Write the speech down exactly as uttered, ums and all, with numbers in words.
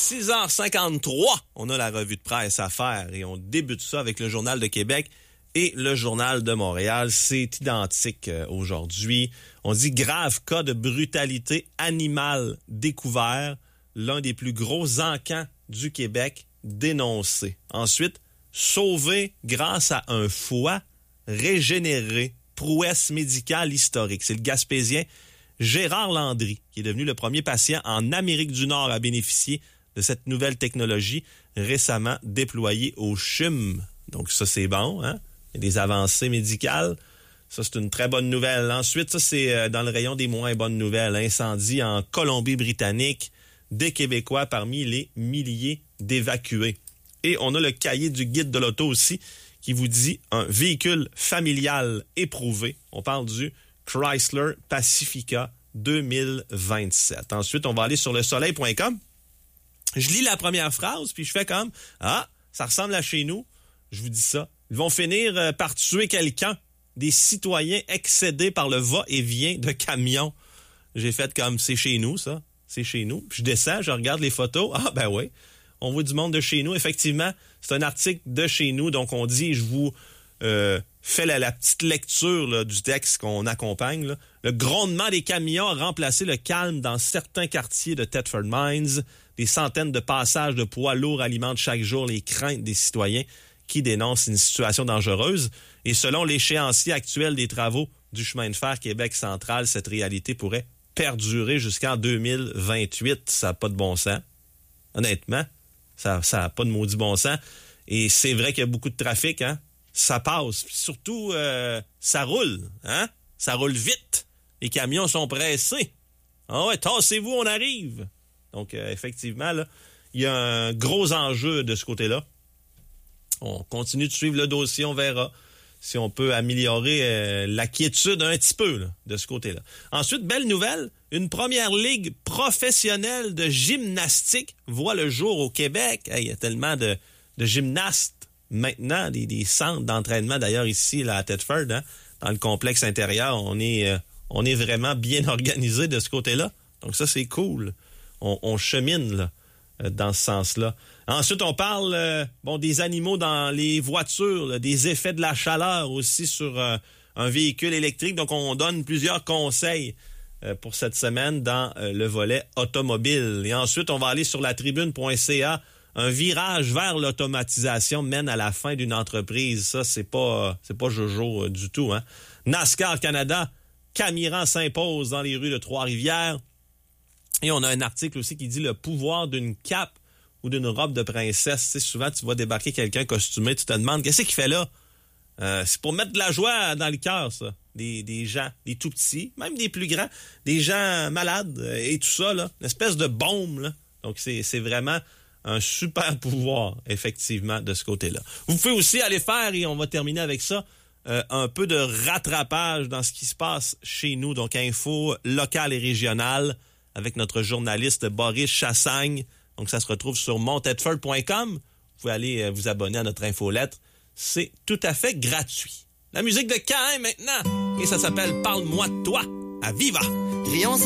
six heures cinquante-trois, on a la revue de presse à faire et on débute ça avec le Journal de Québec et le Journal de Montréal. C'est identique euh, aujourd'hui. On dit grave cas de brutalité animale découvert, l'un des plus gros encans du Québec dénoncé. Ensuite, sauvé grâce à un foie régénéré, prouesse médicale historique. C'est le Gaspésien Gérard Landry, qui est devenu le premier patient en Amérique du Nord à bénéficier de cette nouvelle technologie récemment déployée au C H U M. Donc ça, c'est bon, hein? Il y a des avancées médicales. Ça, c'est une très bonne nouvelle. Ensuite, ça, c'est dans le rayon des moins bonnes nouvelles. Incendie en Colombie-Britannique, des Québécois parmi les milliers d'évacués. Et on a le cahier du guide de l'auto aussi, qui vous dit un véhicule familial éprouvé. On parle du Chrysler Pacifica deux mille vingt-sept. Ensuite, on va aller sur le soleil point com. Je lis la première phrase, puis je fais comme « Ah, ça ressemble à chez nous. » Je vous dis ça. Ils vont finir euh, par tuer quelqu'un. Des citoyens excédés par le va-et-vient de camions. J'ai fait comme « C'est chez nous, ça. C'est chez nous. » Puis je descends, je regarde les photos. Ah, ben oui. On voit du monde de chez nous. Effectivement, c'est un article de chez nous. Donc, on dit, je vous euh, fais la, la petite lecture là, du texte qu'on accompagne. Là. Le grondement des camions a remplacé le calme dans certains quartiers de Thetford Mines. Des centaines de passages de poids lourds alimentent chaque jour les craintes des citoyens qui dénoncent une situation dangereuse. Et selon l'échéancier actuel des travaux du chemin de fer Québec central, cette réalité pourrait perdurer jusqu'en deux mille vingt-huit. Ça n'a pas de bon sens. Honnêtement, ça n'a pas de maudit bon sens. Et c'est vrai qu'il y a beaucoup de trafic, hein? Ça passe. Puis surtout, euh, ça roule, hein? Ça roule vite. Les camions sont pressés. Ah ouais, tassez-vous, on arrive. Donc, euh, effectivement, là, il y a un gros enjeu de ce côté-là. On continue de suivre le dossier, on verra si on peut améliorer euh, la quiétude un petit peu là, de ce côté-là. Ensuite, belle nouvelle, une première ligue professionnelle de gymnastique voit le jour au Québec. Hey, il y a tellement de, de gymnastes maintenant, des, des centres d'entraînement d'ailleurs ici là, à Thetford, hein, dans le complexe intérieur. On est, euh, on est vraiment bien organisé de ce côté-là. Donc ça, c'est cool. On, on chemine là, dans ce sens-là. Ensuite, on parle euh, bon des animaux dans les voitures, là, des effets de la chaleur aussi sur euh, un véhicule électrique. Donc, on donne plusieurs conseils euh, pour cette semaine dans euh, le volet automobile. Et ensuite, on va aller sur la tribune point c a. Un virage vers l'automatisation mène à la fin d'une entreprise. Ça, c'est pas, euh, c'est pas jojo euh, du tout, hein. NASCAR Canada, Camiran s'impose dans les rues de Trois-Rivières. Et on a un article aussi qui dit le pouvoir d'une cape ou d'une robe de princesse. Tu sais, souvent, tu vois débarquer quelqu'un costumé, tu te demandes, qu'est-ce qu'il fait là? Euh, c'est pour mettre de la joie dans le cœur, ça. Des, des gens, des tout petits, même des plus grands, des gens malades et tout ça, là. Une espèce de baume, là. Donc, c'est, c'est vraiment un super pouvoir, effectivement, de ce côté-là. Vous pouvez aussi aller faire, et on va terminer avec ça, euh, un peu de rattrapage dans ce qui se passe chez nous. Donc, info locale et régionale avec notre journaliste Boris Chassagne. Donc, ça se retrouve sur mon thetford point com. Vous pouvez aller euh, vous abonner à notre infolettre. C'est tout à fait gratuit. La musique de Caïn maintenant. Et ça s'appelle « Parle-moi de toi » à Viva. Rions